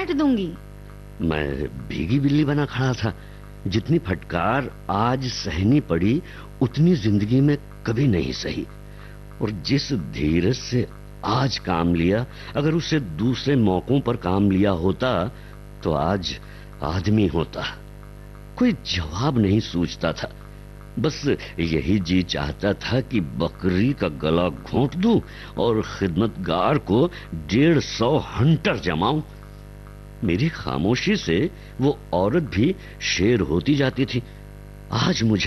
काट दूंगी। मैं भीगी बिल्ली बना खड़ा था। जितनी फटकार आज सहनी पड़ी उतनी जिंदगी में कभी नहीं सही। और जिस धीरज से आज काम लिया, अगर उसे दूसरे मौकों पर काम लिया होता तो आज आदमी होता। कोई जवाब नहीं सूझता था। बस यही जी चाहता था कि बकरी का गला घोंट दूं और खिदमतगार को 150 हंटर जमाऊं। मेरी खामोशी से वो औरत भी शेर होती जाती थी। आज मुझे